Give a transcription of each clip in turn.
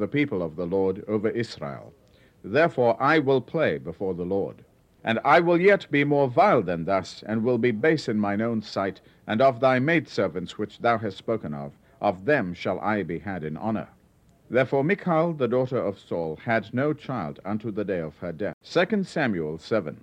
the people of the Lord over Israel. Therefore I will play before the Lord. And I will yet be more vile than thus, and will be base in mine own sight, and of thy maidservants which thou hast spoken of them shall I be had in honor. Therefore Michal, the daughter of Saul, had no child unto the day of her death. 2 Samuel 7.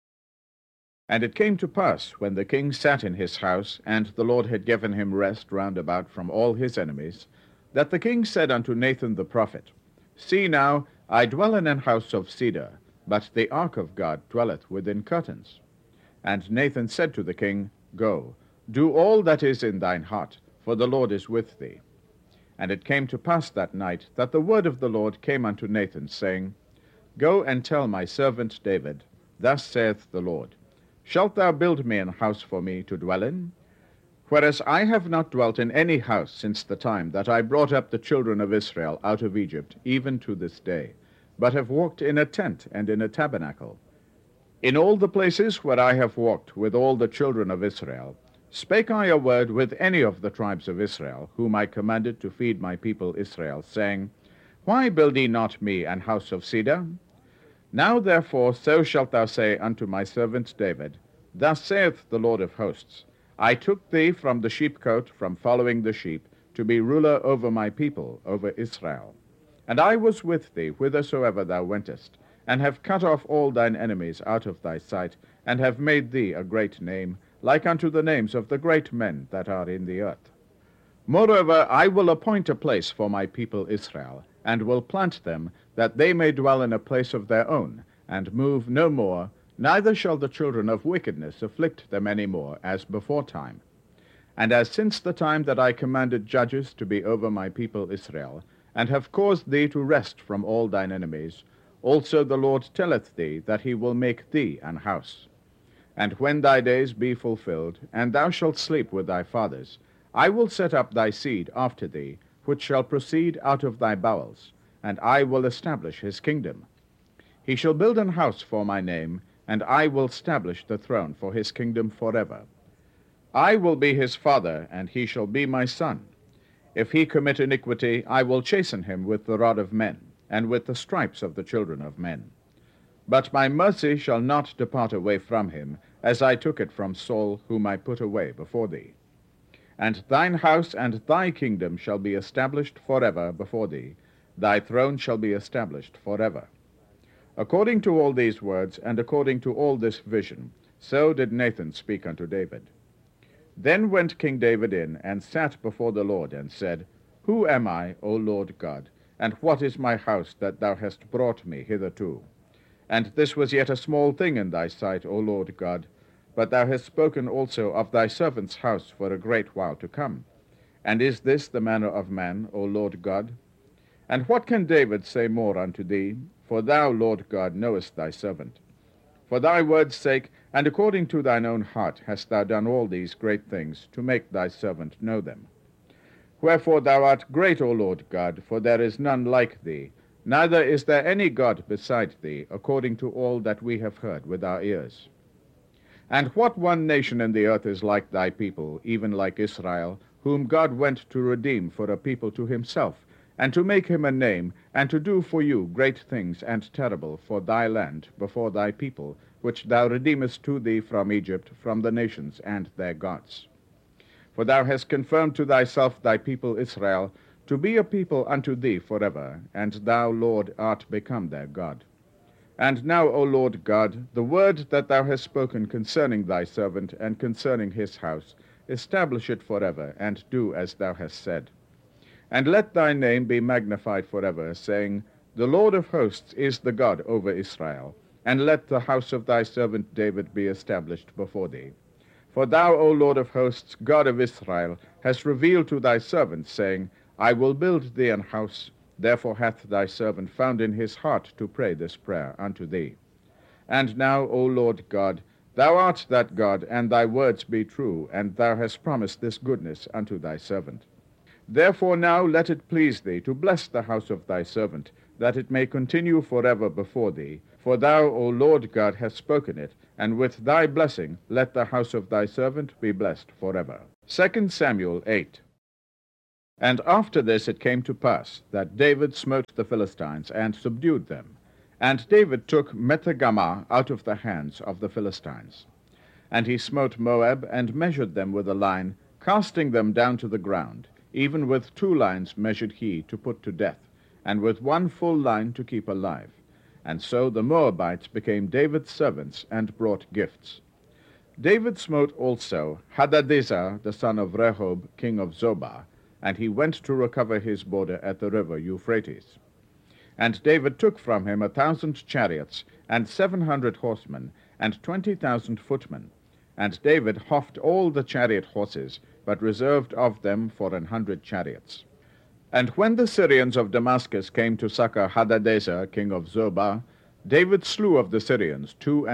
And it came to pass, when the king sat in his house, and the Lord had given him rest round about from all his enemies, that the king said unto Nathan the prophet, See now, I dwell in an house of cedar, but the ark of God dwelleth within curtains. And Nathan said to the king, Go, do all that is in thine heart, for the Lord is with thee. And it came to pass that night that the word of the Lord came unto Nathan, saying, Go and tell my servant David, Thus saith the Lord, Shalt thou build me an house for me to dwell in? Whereas I have not dwelt in any house since the time that I brought up the children of Israel out of Egypt, even to this day, but have walked in a tent and in a tabernacle. In all the places where I have walked with all the children of Israel, spake I a word with any of the tribes of Israel, whom I commanded to feed my people Israel, saying, Why build ye not me an house of cedar? Now therefore so shalt thou say unto my servant David, Thus saith the Lord of hosts, I took thee from the sheepcote, from following the sheep, to be ruler over my people, over Israel. And I was with thee whithersoever thou wentest, and have cut off all thine enemies out of thy sight, and have made thee a great name, like unto the names of the great men that are in the earth. Moreover, I will appoint a place for my people Israel, and will plant them, that they may dwell in a place of their own, and move no more, neither shall the children of wickedness afflict them any more, as beforetime. And as since the time that I commanded judges to be over my people Israel, and have caused thee to rest from all thine enemies, also the Lord telleth thee that he will make thee an house. And when thy days be fulfilled, and thou shalt sleep with thy fathers, I will set up thy seed after thee, which shall proceed out of thy bowels, and I will establish his kingdom. He shall build an house for my name, and I will establish the throne for his kingdom forever. I will be his father, and he shall be my son. If he commit iniquity, I will chasten him with the rod of men, and with the stripes of the children of men. But my mercy shall not depart away from him, as I took it from Saul, whom I put away before thee. And thine house and thy kingdom shall be established forever before thee. Thy throne shall be established forever. According to all these words, and according to all this vision, so did Nathan speak unto David. Then went King David in, and sat before the Lord, and said, Who am I, O Lord God, and what is my house that thou hast brought me hitherto? And this was yet a small thing in thy sight, O Lord God, but thou hast spoken also of thy servant's house for a great while to come. And is this the manner of man, O Lord God? And what can David say more unto thee? For thou, Lord God, knowest thy servant. For thy word's sake, and according to thine own heart, hast thou done all these great things, to make thy servant know them. Wherefore thou art great, O Lord God, for there is none like thee, neither is there any God beside thee, according to all that we have heard with our ears. And what one nation in the earth is like thy people, even like Israel, whom God went to redeem for a people to himself, and to make him a name, and to do for you great things and terrible for thy land before thy people, which thou redeemest to thee from Egypt, from the nations and their gods. For thou hast confirmed to thyself thy people Israel, to be a people unto thee forever, and thou, Lord, art become their God. And now, O Lord God, the word that thou hast spoken concerning thy servant and concerning his house, establish it forever, and do as thou hast said. And let thy name be magnified forever, saying, The Lord of hosts is the God over Israel, and let the house of thy servant David be established before thee. For thou, O Lord of hosts, God of Israel, hast revealed to thy servant, saying, I will build thee an house. Therefore hath thy servant found in his heart to pray this prayer unto thee. And now, O Lord God, thou art that God, and thy words be true, and thou hast promised this goodness unto thy servant. Therefore now let it please thee to bless the house of thy servant, that it may continue forever before thee. For thou, O Lord God, hast spoken it, and with thy blessing let the house of thy servant be blessed forever. 2 Samuel 8. And after this it came to pass that David smote the Philistines and subdued them. And David took Methegama out of the hands of the Philistines. And he smote Moab, and measured them with a line, casting them down to the ground. Even with 2 lines measured he to put to death, and with 1 full line to keep alive. And so the Moabites became David's servants, and brought gifts. David smote also Hadadezer the son of Rehob, king of Zobah, and he went to recover his border at the river Euphrates. And David took from him 1,000 chariots, and 700 horsemen, and 20,000 footmen. And David houghed all the chariot horses, but reserved of them for 100 chariots. And when the Syrians of Damascus came to succor Hadadezer king of Zobah, David slew of the Syrians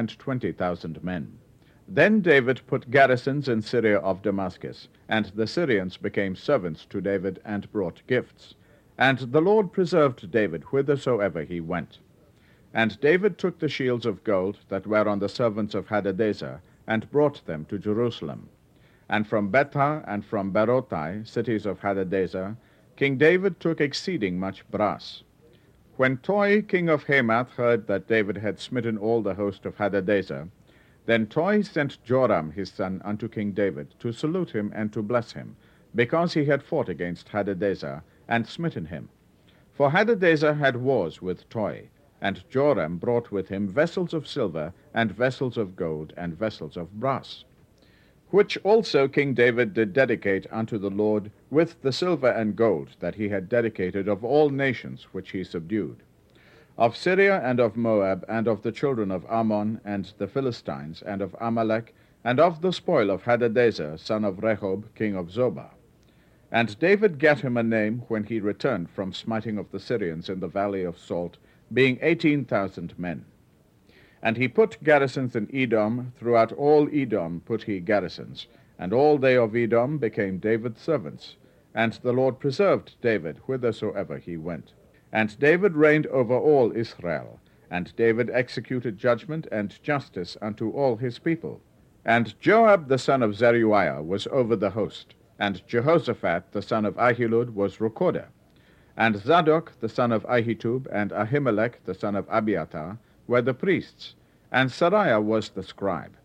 22,000 men. Then David put garrisons in Syria of Damascus, and the Syrians became servants to David, and brought gifts. And the Lord preserved David whithersoever he went. And David took the shields of gold that were on the servants of Hadadezer, and brought them to Jerusalem. And from Betha and from Berothai, cities of Hadadezer, King David took exceeding much brass. When Toi, king of Hamath, heard that David had smitten all the host of Hadadezer, then Toi sent Joram his son unto King David, to salute him and to bless him, because he had fought against Hadadezer, and smitten him. For Hadadezer had wars with Toi, and Joram brought with him vessels of silver, and vessels of gold, and vessels of brass, which also King David did dedicate unto the Lord, with the silver and gold that he had dedicated of all nations which he subdued, of Syria and of Moab, and of the children of Ammon, and the Philistines, and of Amalek, and of the spoil of Hadadezer, son of Rehob, king of Zobah. And David gat him a name when he returned from smiting of the Syrians in the valley of Salt, being 18,000 men. And he put garrisons in Edom, throughout all Edom put he garrisons, and all they of Edom became David's servants. And the Lord preserved David whithersoever he went. And David reigned over all Israel, and David executed judgment and justice unto all his people. And Joab the son of Zeruiah was over the host, and Jehoshaphat the son of Ahilud was recorder. And Zadok the son of Ahitub, and Ahimelech the son of Abiathar, were the priests, and Sariah was the scribe.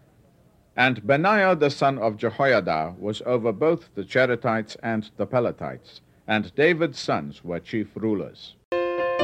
And Benaiah the son of Jehoiada was over both the Cherethites and the Pelethites, and David's sons were chief rulers.